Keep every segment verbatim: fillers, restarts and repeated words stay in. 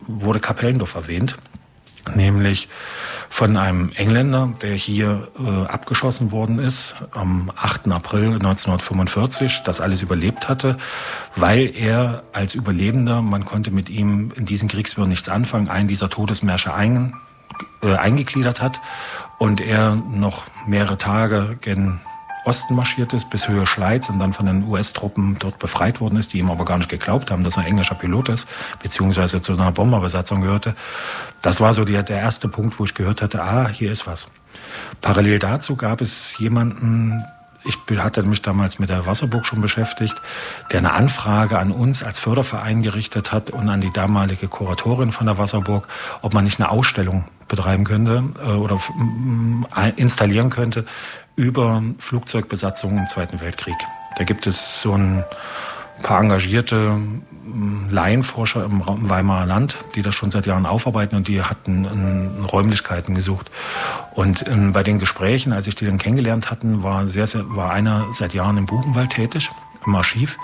wurde Kapellendorf erwähnt, nämlich von einem Engländer, der hier äh, abgeschossen worden ist am achten April neunzehnhundertfünfundvierzig, das alles überlebt hatte, weil er als Überlebender, man konnte mit ihm in diesen Kriegswirren nichts anfangen, einen dieser Todesmärsche ein, äh, eingegliedert hat und er noch mehrere Tage gen Osten marschiert ist, bis Höhe Schleiz und dann von den U S-Truppen dort befreit worden ist, die ihm aber gar nicht geglaubt haben, dass er englischer Pilot ist, beziehungsweise zu einer Bomberbesatzung gehörte. Das war so die, der erste Punkt, wo ich gehört hatte, ah, hier ist was. Parallel dazu gab es jemanden, ich hatte mich damals mit der Wasserburg schon beschäftigt, der eine Anfrage an uns als Förderverein gerichtet hat und an die damalige Kuratorin von der Wasserburg, ob man nicht eine Ausstellung betreiben könnte äh, oder äh, installieren könnte über Flugzeugbesatzungen im Zweiten Weltkrieg. Da gibt es so ein paar engagierte Laienforscher im Weimarer Land, die das schon seit Jahren aufarbeiten und die hatten in Räumlichkeiten gesucht. Und in, bei den Gesprächen, als ich die dann kennengelernt hatten, war, sehr, sehr, war einer seit Jahren im Buchenwald tätig, im Archiv.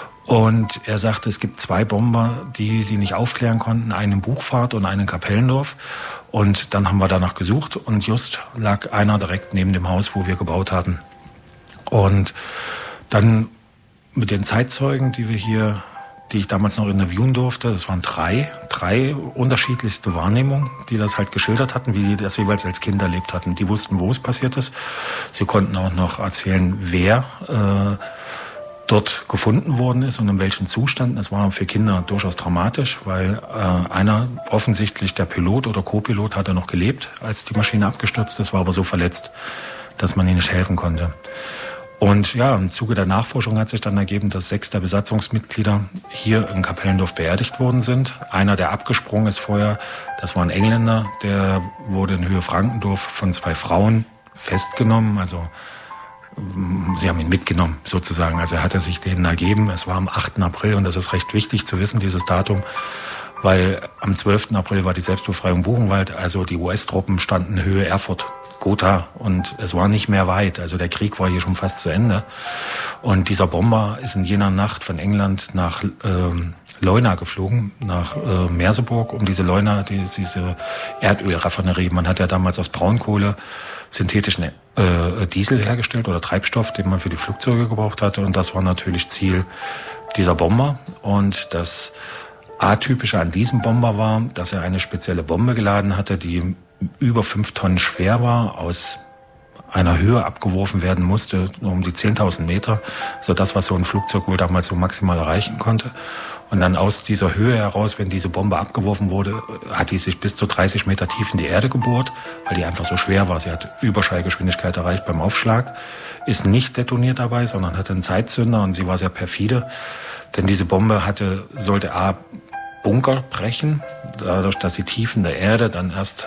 Und er sagte, es gibt zwei Bomber, die sie nicht aufklären konnten, einen in Buchfahrt und einen in Kapellendorf. Und dann haben wir danach gesucht und just lag einer direkt neben dem Haus, wo wir gebaut hatten. Und dann mit den Zeitzeugen, die wir hier, die ich damals noch interviewen durfte, das waren drei, drei unterschiedlichste Wahrnehmungen, die das halt geschildert hatten, wie die das jeweils als Kind erlebt hatten. Die wussten, wo es passiert ist. Sie konnten auch noch erzählen, wer äh, dort gefunden worden ist und in welchen Zuständen. Es war für Kinder durchaus dramatisch, weil äh, einer, offensichtlich der Pilot oder Co-Pilot, hatte noch gelebt, als die Maschine abgestürzt ist, war aber so verletzt, dass man ihm nicht helfen konnte. Und ja, im Zuge der Nachforschung hat sich dann ergeben, dass sechs der Besatzungsmitglieder hier in Kapellendorf beerdigt worden sind. Einer, der abgesprungen ist vorher, das war ein Engländer, der wurde in Höhe Frankendorf von zwei Frauen festgenommen, also sie haben ihn mitgenommen, sozusagen. Also er hatte sich denen ergeben. Es war am achten April und das ist recht wichtig zu wissen, dieses Datum, weil am zwölften April war die Selbstbefreiung Buchenwald. Also die U S-Truppen standen in Höhe Erfurt, Gotha und es war nicht mehr weit. Also der Krieg war hier schon fast zu Ende. Und dieser Bomber ist in jener Nacht von England nach ähm, Leuna geflogen, nach äh, Merseburg, um diese Leuna, die, diese Erdölraffinerie. Man hat ja damals aus Braunkohle synthetischen äh, Diesel hergestellt oder Treibstoff, den man für die Flugzeuge gebraucht hatte. Und das war natürlich Ziel dieser Bomber. Und das Atypische an diesem Bomber war, dass er eine spezielle Bombe geladen hatte, die über fünf Tonnen schwer war, aus einer Höhe abgeworfen werden musste, um die zehntausend Meter, so das, was so ein Flugzeug wohl damals so maximal erreichen konnte. Und dann aus dieser Höhe heraus, wenn diese Bombe abgeworfen wurde, hat die sich bis zu dreißig Meter tief in die Erde gebohrt, weil die einfach so schwer war. Sie hat Überschallgeschwindigkeit erreicht beim Aufschlag, ist nicht detoniert dabei, sondern hatte einen Zeitzünder und sie war sehr perfide. Denn diese Bombe hatte, sollte A, Bunker brechen, dadurch, dass die Tiefen der Erde dann erst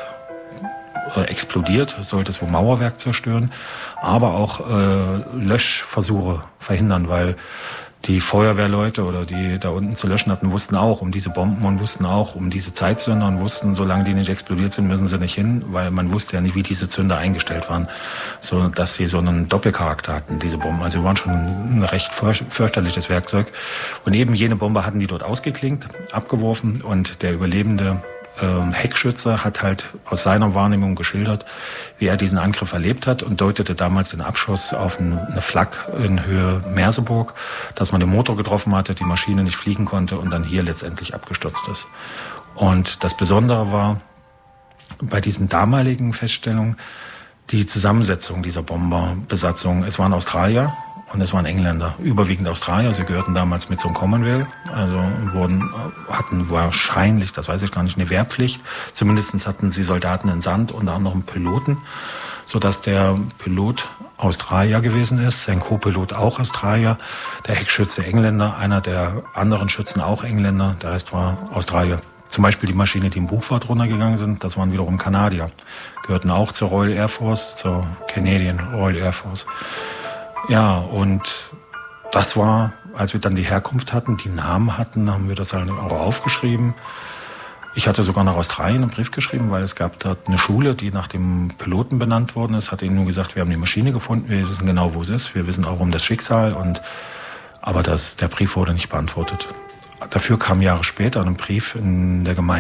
äh, explodiert, sollte es wohl Mauerwerk zerstören, aber auch äh, Löschversuche verhindern, weil die Feuerwehrleute oder die da unten zu löschen hatten, wussten auch um diese Bomben und wussten auch um diese Zeitzünder und wussten, solange die nicht explodiert sind, müssen sie nicht hin, weil man wusste ja nicht, wie diese Zünder eingestellt waren, so dass sie so einen Doppelcharakter hatten, diese Bomben. Also sie waren schon ein recht fürchterliches Werkzeug. Und eben jene Bombe hatten die dort ausgeklinkt, abgeworfen und der überlebende Ähm, Heckschütze hat halt aus seiner Wahrnehmung geschildert, wie er diesen Angriff erlebt hat und deutete damals den Abschuss auf eine Flak in Höhe Merseburg, dass man den Motor getroffen hatte, die Maschine nicht fliegen konnte und dann hier letztendlich abgestürzt ist. Und das Besondere war bei diesen damaligen Feststellungen die Zusammensetzung dieser Bomberbesatzung. Es waren Australier und es waren Engländer, überwiegend Australier. Sie gehörten damals mit zum Commonwealth, also wurden, hatten wahrscheinlich, das weiß ich gar nicht, eine Wehrpflicht. Zumindest hatten sie Soldaten in Sand, unter anderem Piloten, sodass der Pilot Australier gewesen ist, sein Co-Pilot auch Australier, der Heckschütze Engländer, einer der anderen Schützen auch Engländer, der Rest war Australier. Zum Beispiel die Maschine, die in Buchfahrt runtergegangen sind, das waren wiederum Kanadier, gehörten auch zur Royal Air Force, zur Canadian Royal Air Force. Ja, und das war, als wir dann die Herkunft hatten, die Namen hatten, haben wir das halt auch aufgeschrieben. Ich hatte sogar nach Australien einen Brief geschrieben, weil es gab dort eine Schule, die nach dem Piloten benannt worden ist, hat ihnen nur gesagt, wir haben die Maschine gefunden, wir wissen genau, wo es ist, wir wissen auch um das Schicksal, und aber das, der Brief wurde nicht beantwortet. Dafür kam Jahre später ein Brief in der Gemeinde